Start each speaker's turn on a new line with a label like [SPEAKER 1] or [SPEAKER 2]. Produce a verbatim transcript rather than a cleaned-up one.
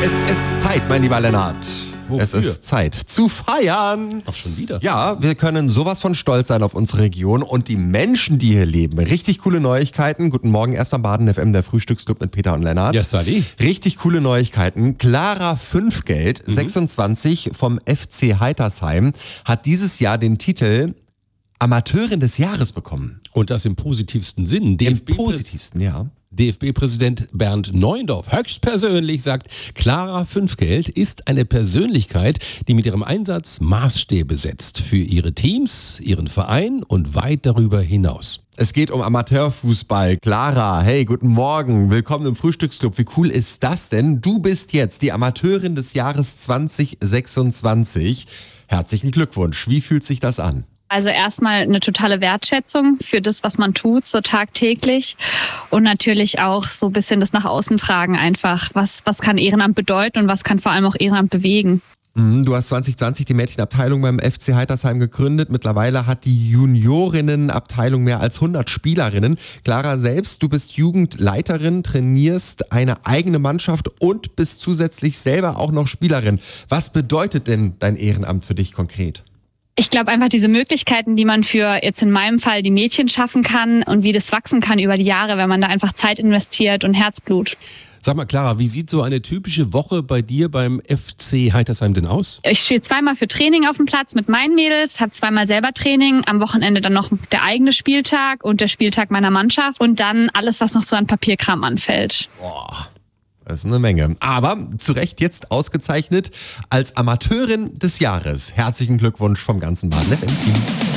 [SPEAKER 1] Es ist Zeit, mein lieber Lennart.
[SPEAKER 2] Wofür?
[SPEAKER 1] Es ist Zeit zu feiern.
[SPEAKER 2] Ach, schon wieder?
[SPEAKER 1] Ja, wir können sowas von stolz sein auf unsere Region und die Menschen, die hier leben. Richtig coole Neuigkeiten. Guten Morgen, erst am Baden F M, der Frühstücksclub mit Peter und Lennart.
[SPEAKER 2] Ja, Sally.
[SPEAKER 1] Richtig coole Neuigkeiten. Clara Fünfgeld, mhm. sechsundzwanzig, vom F C Heitersheim, hat dieses Jahr den Titel Amateurin des Jahres bekommen.
[SPEAKER 2] Und das im positivsten Sinn.
[SPEAKER 1] Im positivsten, ja.
[SPEAKER 2] D F B-Präsident Bernd Neuendorf höchstpersönlich sagt, Clara Fünfgeld ist eine Persönlichkeit, die mit ihrem Einsatz Maßstäbe setzt für ihre Teams, ihren Verein und weit darüber hinaus.
[SPEAKER 1] Es geht um Amateurfußball. Clara, hey, guten Morgen. Willkommen im Frühstücksclub. Wie cool ist das denn? Du bist jetzt die Amateurin des Jahres zwanzig sechsundzwanzig. Herzlichen Glückwunsch. Wie fühlt sich das an?
[SPEAKER 3] Also erstmal eine totale Wertschätzung für das, was man tut, so tagtäglich. Und natürlich auch so ein bisschen das nach außen tragen einfach. Was, was kann Ehrenamt bedeuten und was kann vor allem auch Ehrenamt bewegen?
[SPEAKER 1] Du hast zwanzig zwanzig die Mädchenabteilung beim F C Heitersheim gegründet. Mittlerweile hat die Juniorinnenabteilung mehr als hundert Spielerinnen. Clara selbst, du bist Jugendleiterin, trainierst eine eigene Mannschaft und bist zusätzlich selber auch noch Spielerin. Was bedeutet denn dein Ehrenamt für dich konkret?
[SPEAKER 3] Ich glaube einfach diese Möglichkeiten, die man für jetzt in meinem Fall die Mädchen schaffen kann und wie das wachsen kann über die Jahre, wenn man da einfach Zeit investiert und Herzblut.
[SPEAKER 2] Sag mal, Clara, wie sieht so eine typische Woche bei dir beim F C Heitersheim denn aus?
[SPEAKER 3] Ich stehe zweimal für Training auf dem Platz mit meinen Mädels, habe zweimal selber Training, am Wochenende dann noch der eigene Spieltag und der Spieltag meiner Mannschaft und dann alles, was noch so an Papierkram anfällt.
[SPEAKER 1] Boah. Das ist eine Menge. Aber zu Recht jetzt ausgezeichnet als Amateurin des Jahres. Herzlichen Glückwunsch vom ganzen Baden F M-Team.